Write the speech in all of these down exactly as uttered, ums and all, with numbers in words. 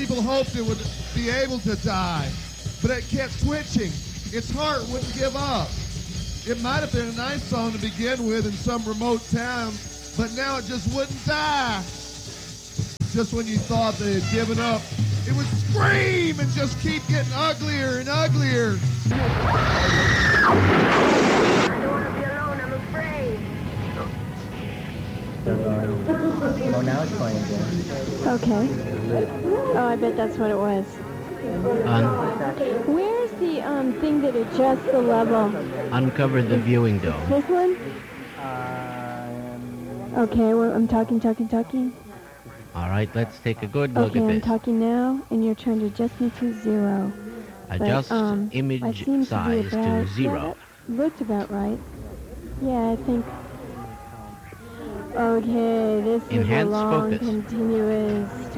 people hoped it would be able to die, but it kept twitching. Its heart wouldn't give up. It might have been a nice song to begin with in some remote town, but now it just wouldn't die. Just when you thought they had given up, it would scream and just keep getting uglier and uglier. I don't want to be alone, I'm afraid. Oh, now it's playing again. Okay. Oh, I bet that's what it was. Un- Where's the um thing that adjusts the level? uncover the viewing dome. This one? Um, Okay, well, I'm talking, talking, talking. All right, let's take a good look Okay, at I'm this. talking now, and you're trying to adjust me to zero. Adjust but, um, I image seem size to, be to about, zero. Yeah, that looked about right. Yeah, I think. Okay, this is a Enhance long, focus. continuous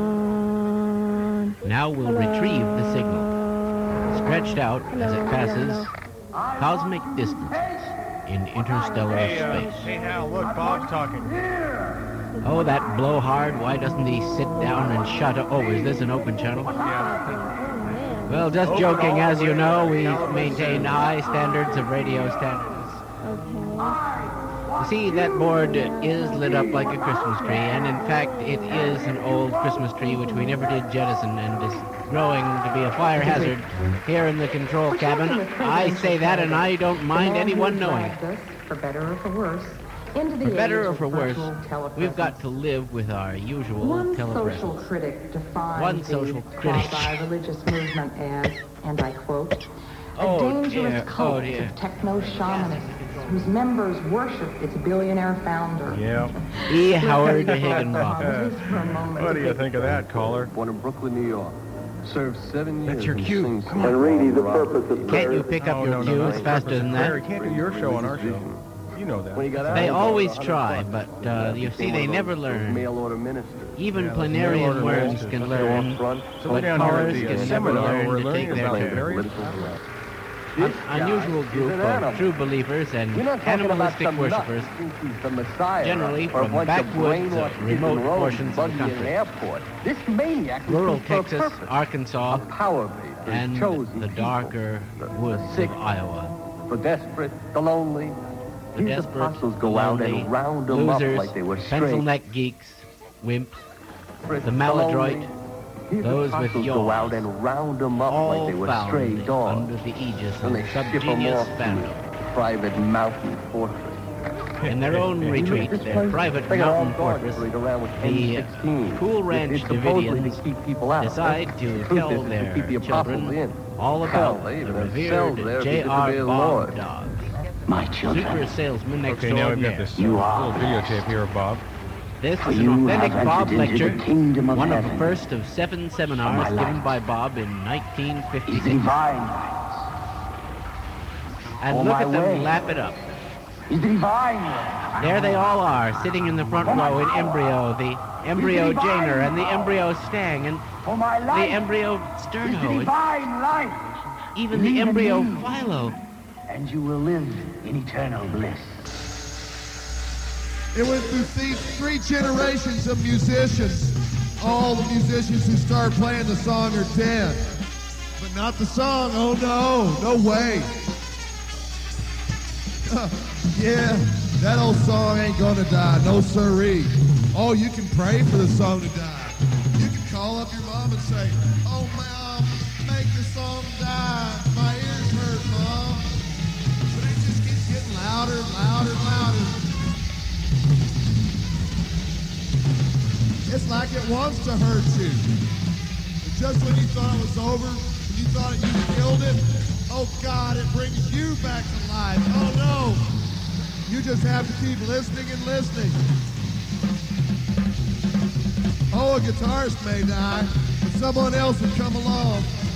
tone. Now we'll Hello. retrieve the signal, stretched out as Hello, it passes hello. cosmic distances in interstellar Hey, uh, space. hey, Hal, look, Bob's talking. Oh, that blowhard, why doesn't he sit down and shut up? Oh, is this an open channel? Yeah. Well, just Open joking, all as the you way know, to we California. maintain high standards of radio standards. Okay. You see, that board is lit up like a Christmas tree, and in fact, it is an old Christmas tree which we never did jettison and is growing to be a fire hazard here in the control cabin. I say that, and I don't mind anyone knowing it. For better or for worse, into the For better age or of for worse, virtual we've got telepresence. to live with our usual One social telepresence. critic defines One social the critic. quasi-religious movement as, and I quote, a Oh, dangerous dear. cult Oh, dear. of techno-shamanists whose members worship its billionaire founder. Yeah. E. Howard Uh, Higginbotham. at least for a moment, What do you to think of that, caller? Born in Brooklyn, New York. Served seven years That's your in cue. Sing Come Sing. on. And really, the purpose of Can't you pick up Oh, your no, no, no. cues faster than that? You can't do your show on our show. You know that. When he got out, They he got always one hundred try, bucks. but uh, you see, they never learn. Mail order ministers. Even Yeah, those mail order planarian worms ministers. can They're learn, off front. So but we're down here callers at the uh, can never seminar. learn We're to learning take their about turn. planarians. An unusual group of true believers and We're not talking about animalistic some worshippers, nut thinks he's the Messiah, generally or a from bunch backwoods of of brainwashed kids remote in Rome portions of the bugging in an country. airport. This maniac was rural built for a Texas, purpose. Arkansas, A power base for his and chosen the people. darker The- the woods sick, of Iowa. the desperate, the lonely. The His desperate, apostles go out lonely, and round them up losers, like they were pencil straight. neck geeks, wimps, Desperate, the maladroit, lonely. His those with apostles yaws, go out and round them up all like they were found stray dogs. under the aegis And of they ship them subgenius off to fandom. a private mountain fortress. In their own retreat, This their place- private they got mountain all guards fortress, parade around with the M sixteen. Cool It's- Ranch it's supposedly Davidians to keep people out. decide That's- to the truth tell is to their keep the apostles children in. all Hell, about they the even have cells there revered if J you get to R be a Bob Lord. Dog, My children, super salesman Okay, now we've got extraordinaire. this uh, You little are. videotape here of Bob. This for is an you authentic have Bob entered into lecture, the kingdom of one of heaven. the first of seven seminars my given life. by Bob in nineteen Is the fifty-six. divine rights. And Oh, look my at them way. lap it up. Is the divine rights. There they all are, sitting in the front row in embryo, the embryo Janer and the embryo Stang and For my the life embryo is the Sterno and divine life. even the Believe in embryo me. Philo. And you will live in eternal bliss. It went through three, three generations of musicians. All the musicians who started playing the song are dead. But not the song, oh no, no way. Yeah, that old song ain't gonna die, no siree. Oh, you can pray for the song to die. You can call up your mom and say, oh mom, make the song die. My ears hurt, mom. But it just keeps getting louder, louder, louder. It's like it wants to hurt you. But just when you thought it was over, when you thought you killed it, oh God, it brings you back to life. Oh no. You just have to keep listening and listening. Oh, a guitarist may die, but someone else would come along.